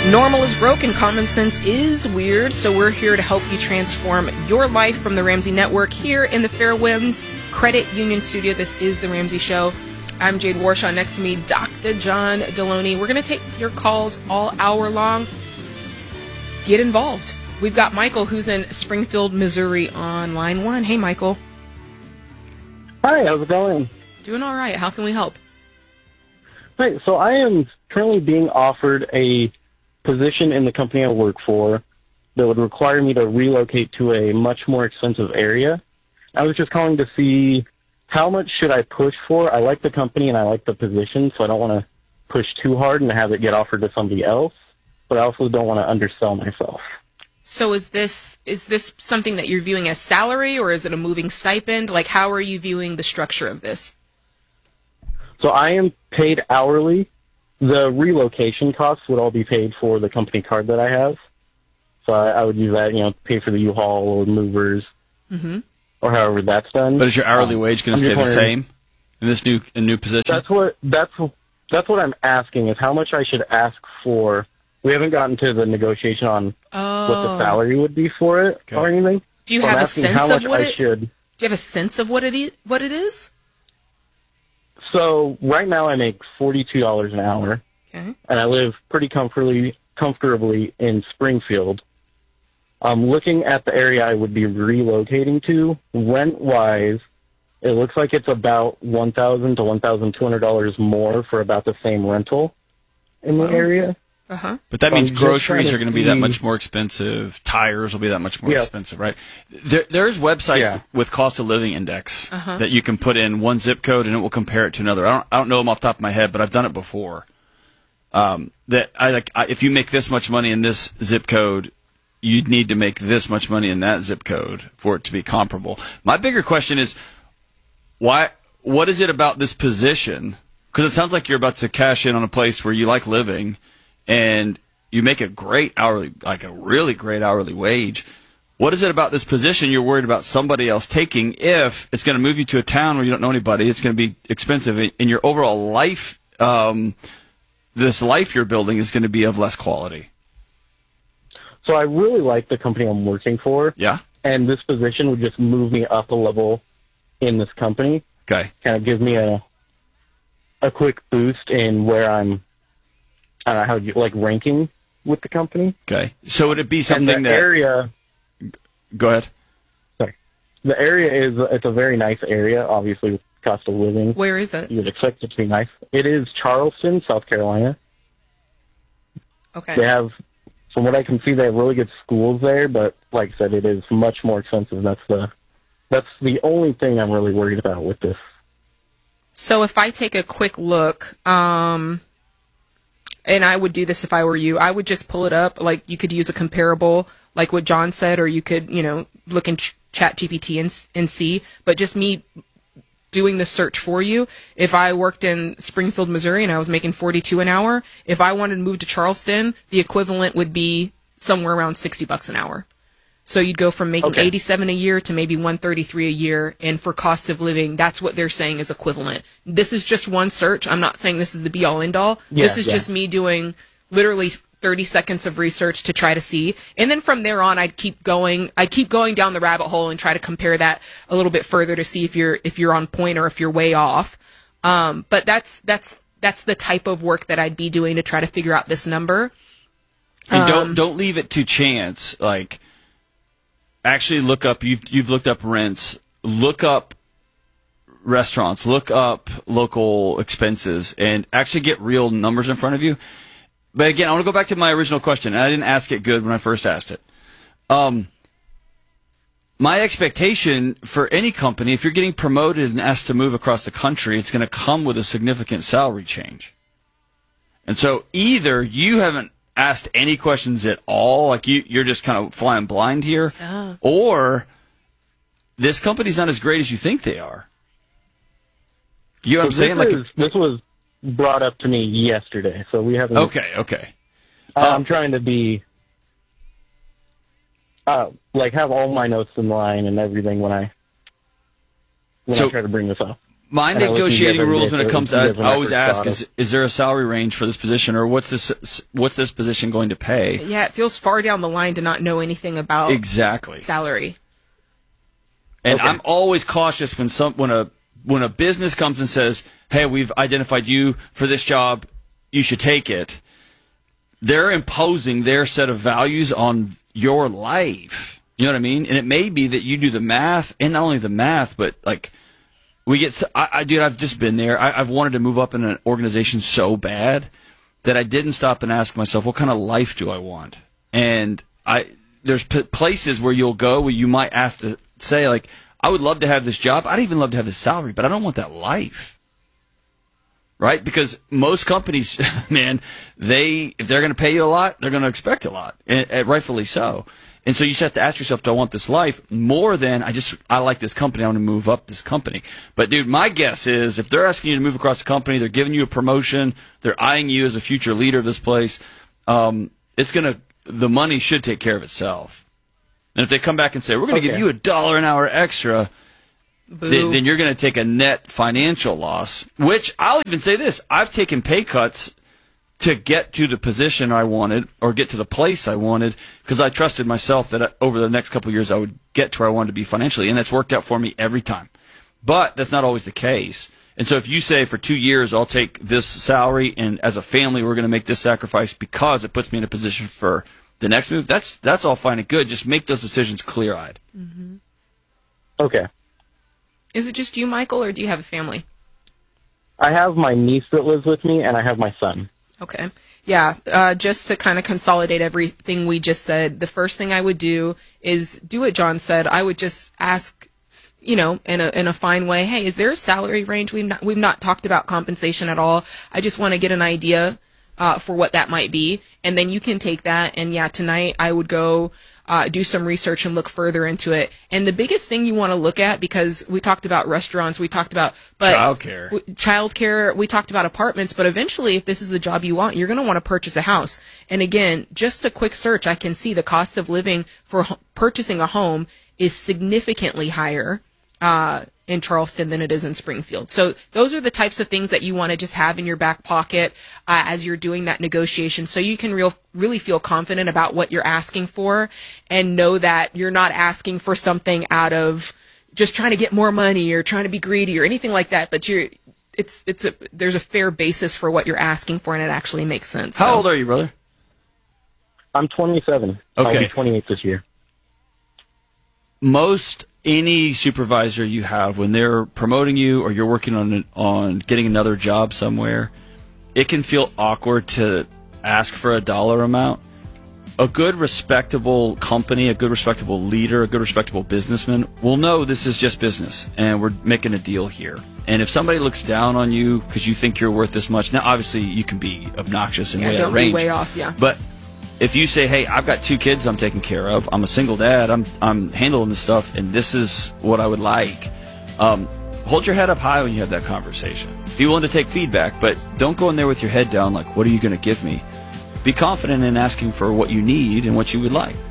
Normal is broken, common sense is weird, so we're here to help you transform your life from the Ramsey Network here in the Fairwinds Credit Union Studio. This is The Ramsey Show. I'm Jade Warshaw. Next to me, Dr. John Deloney. We're going to take your calls all hour long. Get involved. We've got Michael, who's in Springfield, Missouri, on line one. Hey, Michael. Hi, how's it going? Doing all right. How can we help? Right, so I am currently being offered a position in the company I work for that would require me to relocate to a much more expensive area. I was just calling to see how much should I push for. I like the company and I like the position, so I don't want to push too hard and have it get offered to somebody else, but I also don't want to undersell myself. So is this something that you're viewing as salary, or is it a moving stipend? Like, how are you viewing the structure of this? So I am paid hourly. The relocation costs would all be paid for the company card that I have. So I would use that, pay for the U-Haul or movers, or however that's done. But is your hourly wage going to stay the same in this new position? That's what I'm asking, is how much I should ask for. We haven't gotten to the negotiation on what the salary would be for it or anything. Do you have a sense of what Do you have a sense of what it is? So right now I make $42 an hour, and I live pretty comfortably in Springfield. Looking at the area I would be relocating to, rent-wise, it looks like it's about $1,000 to $1,200 more for about the same rental in the area. But that means groceries are going to be that much more expensive. Tires will be that much more expensive, right? There's websites with cost of living index that you can put in one zip code and it will compare it to another. I don't know them off the top of my head, but I've done it before. If you make this much money in this zip code, you'd need to make this much money in that zip code for it to be comparable. My bigger question is, what is it about this position? Because it sounds like you're about to cash in on a place where you like living, and you make a really great hourly wage. What is it about this position you're worried about somebody else taking if it's going to move you to a town where you don't know anybody? It's going to be expensive, and your overall life, this life you're building is going to be of less quality. So I really like the company I'm working for. Yeah. And this position would just move me up a level in this company. Okay. Kind of give me a quick boost in where I'm ranking with the company. Okay. So would it be something area? Go ahead. Sorry. The area it's a very nice area, obviously, with cost of living. Where is it? You would expect it to be nice. It is Charleston, South Carolina. Okay. They have, from what I can see, they have really good schools there, but like I said, it is much more expensive. That's the only thing I'm really worried about with this. So if I take a quick look, and I would do this if I were you, I would just pull it up. Like, you could use a comparable, like what John said, or you could, look in ChatGPT and see. But just me doing the search for you, if I worked in Springfield, Missouri, and I was making $42 an hour, if I wanted to move to Charleston, the equivalent would be somewhere around $60 an hour. So you'd go from making $87 a year to maybe $133 a year, and for cost of living, that's what they're saying is equivalent. This is just one search. I'm not saying this is the be-all, end-all. This is just me doing literally 30 seconds of research to try to see. And then from there on, I'd keep going down the rabbit hole and try to compare that a little bit further to see if you're on point or if you're way off. But that's the type of work that I'd be doing to try to figure out this number. And don't leave it to chance. Like, actually look up, you've looked up rents, look up restaurants, look up local expenses, and actually get real numbers in front of you. But again, I want to go back to my original question, and I didn't ask it good when I first asked it. My expectation for any company, if you're getting promoted and asked to move across the country, it's going to come with a significant salary change. And so either you haven't asked any questions at all, like you're just kind of flying blind here, or this company's not as great as you think they are. You know what I'm saying? This was brought up to me yesterday, so we haven't. Okay. I'm trying to be have all my notes in line and everything when I try to bring this up. My And I look at you negotiating guys rules when it as comes you guys out, are I always my ask, first is there a salary range for this position, or what's this position going to pay? Yeah, it feels far down the line to not know anything about Exactly. salary. And Okay. I'm always cautious when a business comes and says, "Hey, we've identified you for this job, you should take it." They're imposing their set of values on your life. You know what I mean? And it may be that you do the math, and not only the math, but like we get. Dude, I've just been there. I've wanted to move up in an organization so bad that I didn't stop and ask myself, what kind of life do I want? And there's places where you'll go where you might have to say, like, I would love to have this job. I'd even love to have this salary, but I don't want that life. Right? Because most companies, man, if they're going to pay you a lot, they're going to expect a lot, and rightfully so. And so you just have to ask yourself, do I want this life more than I like this company, I want to move up this company. But dude, my guess is if they're asking you to move across the company, they're giving you a promotion, they're eyeing you as a future leader of this place, the money should take care of itself. And if they come back and say, we're going to give you $1 an hour extra, then you're going to take a net financial loss, which I'll even say this. I've taken pay cuts to get to the position I wanted or get to the place I wanted because I trusted myself that over the next couple of years I would get to where I wanted to be financially, and that's worked out for me every time. But that's not always the case. And so if you say for 2 years I'll take this salary and as a family we're going to make this sacrifice because it puts me in a position for the next move, that's all fine and good. Just make those decisions clear-eyed. Mm-hmm. Okay. Is it just you, Michael, or do you have a family? I have my niece that lives with me, and I have my son. Okay. Yeah, just to kind of consolidate everything we just said, the first thing I would do is do what John said. I would just ask, in a fine way, hey, is there a salary range? We've not talked about compensation at all. I just want to get an idea for what that might be, and then you can take that. And yeah, tonight I would go do some research and look further into it. And the biggest thing you want to look at, because we talked about restaurants, we talked about childcare, we talked about apartments, but eventually, if this is the job you want, you're going to want to purchase a house. And again, just a quick search, I can see the cost of living for purchasing a home is significantly higher in Charleston than it is in Springfield. So those are the types of things that you want to just have in your back pocket as you're doing that negotiation, so you can really feel confident about what you're asking for and know that you're not asking for something out of just trying to get more money or trying to be greedy or anything like that, but there's a fair basis for what you're asking for and it actually makes sense. How old are you, brother? I'm 27. Okay. I'll be 28 this year. Any supervisor you have, when they're promoting you or you're working on getting another job somewhere, it can feel awkward to ask for a dollar amount. A good, respectable company, a good, respectable leader, a good, respectable businessman will know this is just business and we're making a deal here. And if somebody looks down on you because you think you're worth this much, now obviously you can be obnoxious and way out of range. Way off, yeah. But if you say, hey, I've got 2 kids I'm taking care of, I'm a single dad, I'm handling this stuff, and this is what I would like, hold your head up high when you have that conversation. Be willing to take feedback, but don't go in there with your head down like, what are you going to give me? Be confident in asking for what you need and what you would like.